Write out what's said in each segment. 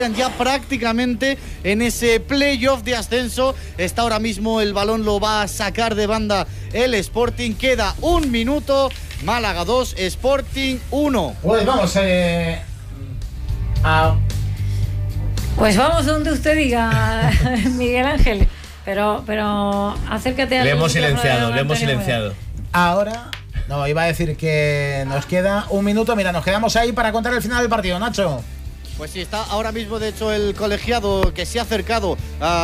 ya prácticamente en ese playoff de ascenso. Está ahora mismo, el balón lo va a sacar de banda el Sporting. Queda 1 minuto. Málaga 2, Sporting 1. Pues vamos Pues vamos donde usted diga, Miguel Ángel. Pero acércate a... Le hemos silenciado. Ahora, no, iba a decir que nos queda 1 minuto. Mira, nos quedamos ahí para contar el final del partido, Nacho. Pues sí, está ahora mismo, de hecho, el colegiado que se ha acercado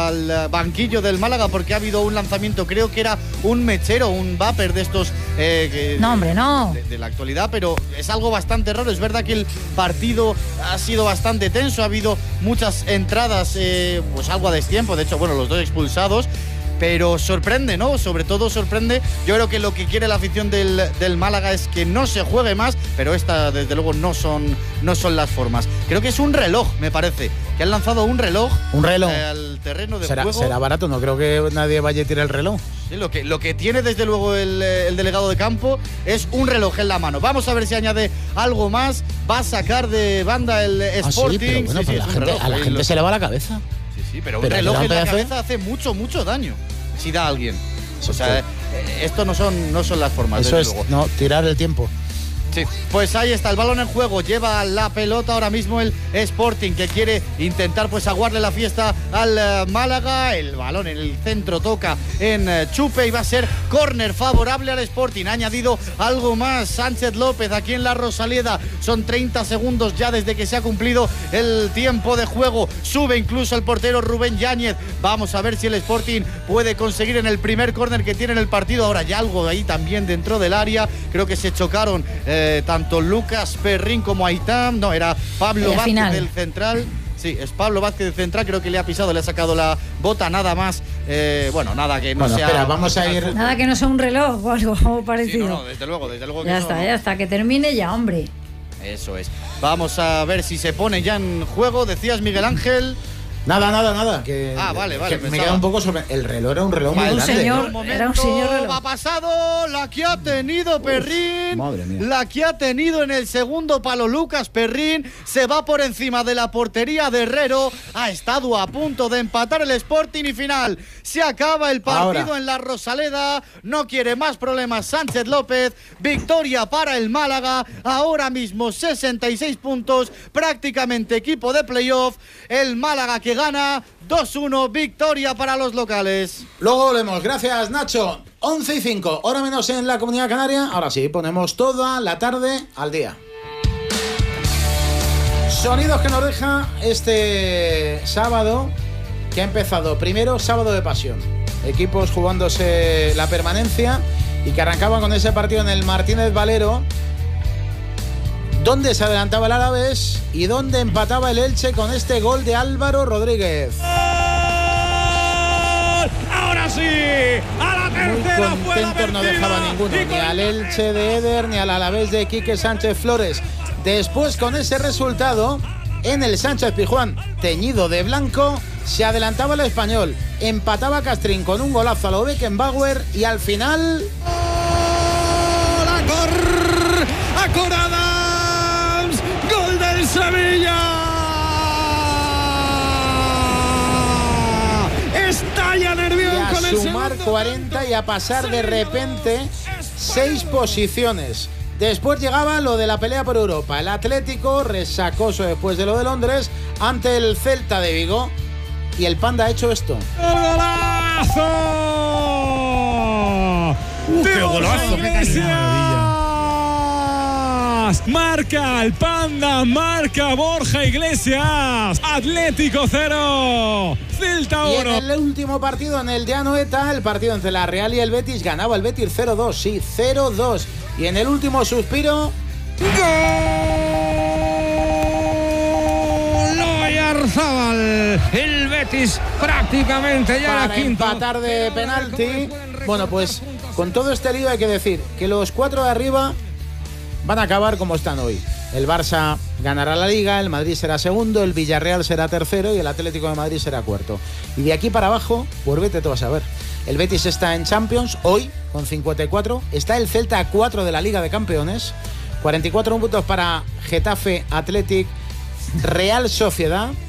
al banquillo del Málaga porque ha habido un lanzamiento, creo que era un mechero, un vapor de estos no, hombre, no. De la actualidad, pero es algo bastante raro. Es verdad que el partido ha sido bastante tenso, ha habido muchas entradas, pues algo a destiempo, de hecho, bueno, los 2 expulsados. Pero sorprende, ¿no? Sobre todo sorprende. Yo creo que lo que quiere la afición del Málaga es que no se juegue más, pero esta, desde luego, no son las formas. Creo que es un reloj, me parece. Que han lanzado un reloj. Al terreno de juego. Será barato, no creo que nadie vaya a tirar el reloj. Sí, lo que tiene, desde luego, el delegado de campo es un reloj en la mano. Vamos a ver si añade algo más. Va a sacar de banda el Sporting. Sí, pero bueno, a la gente se le va la cabeza. Sí, pero un reloj en la cabeza hace mucho daño si da a alguien. O sea, esto no son las formas. Eso es, no, tirar el tiempo. Sí, pues ahí está el balón en juego, lleva la pelota ahora mismo el Sporting, que quiere intentar pues aguarle la fiesta al Málaga. El balón en el centro toca en Chupe y va a ser córner favorable al Sporting. Ha añadido algo más Sánchez López aquí en la Rosaleda. Son 30 segundos ya desde que se ha cumplido el tiempo de juego. Sube incluso el portero Rubén Yáñez. Vamos a ver si el Sporting puede conseguir en el primer córner que tiene en el partido. Ahora ya algo ahí también dentro del área. Creo que se chocaron tanto Lucas Perrín como Aitán. No, era Pablo Vázquez del central. Sí, es Pablo Vázquez del central. Creo que le ha pisado, le ha sacado la bota, nada más. Nada que no sea... Espera, vamos a ir... Nada que no sea un reloj o algo parecido. Sí, no, desde luego que ya no. Ya está, que termine ya, hombre. Eso es. Vamos a ver si se pone ya en juego. Decías, Miguel Ángel... Nada. Vale. Que me queda un poco sobre... El reloj era un reloj muy grande. Era un señor reloj. Ha pasado la que ha tenido Perrín. Madre mía. La que ha tenido en el segundo palo Lucas Perrín. Se va por encima de la portería de Herrero. Ha estado a punto de empatar el Sporting y final. Se acaba el partido ahora en la Rosaleda. No quiere más problemas Sánchez López. Victoria para el Málaga. Ahora mismo 66 puntos. Prácticamente equipo de playoff. El Málaga que gana 2-1, victoria para los locales. Luego volvemos, gracias Nacho. 11:05, hora menos en la Comunidad Canaria. Ahora sí, ponemos toda la tarde al día. Sonidos que nos deja este sábado, que ha empezado primero sábado de pasión. Equipos jugándose la permanencia y que arrancaban con ese partido en el Martínez Valero, donde se adelantaba el Alavés y donde empataba el Elche con este gol de Álvaro Rodríguez. Ahora sí, a la tercera. Muy contentos no dejaba ninguno, ni al Elche de Eder, ni al Alavés de Quique Sánchez Flores. Después, con ese resultado, en el Sánchez Pizjuán, teñido de blanco, se adelantaba el Español, empataba Castrín con un golazo a lo Beckenbauer y al final... ¡A Corada! ¡Gol del Sevilla! Estalla Nervión con el sumar 40 y a pasar de repente 6 posiciones. Después llegaba lo de la pelea por Europa. El Atlético, resacoso después de lo de Londres, ante el Celta de Vigo. Y el Panda ha hecho esto. ¡Golazo! ¡Qué golazo! ¡Qué maravilla! Marca el Panda, marca Borja Iglesias. Atlético 0, Celta 1. Y en el último partido, en el de Anoeta, el partido entre la Real y el Betis, ganaba el Betis 0-2, sí, 0-2. Y en el último suspiro... ¡Gol! Oyarzábal. El Betis prácticamente ya para la quinta. Empatar de penalti. Bueno, pues con todo este lío hay que decir que los 4 de arriba van a acabar como están hoy. El Barça ganará la Liga, el Madrid será segundo, el Villarreal será tercero y el Atlético de Madrid será cuarto. Y de aquí para abajo, pues vete tú a saber. El Betis está en Champions hoy con 54. Está el Celta a 4 de la Liga de Campeones. 44 puntos para Getafe, Athletic, Real Sociedad.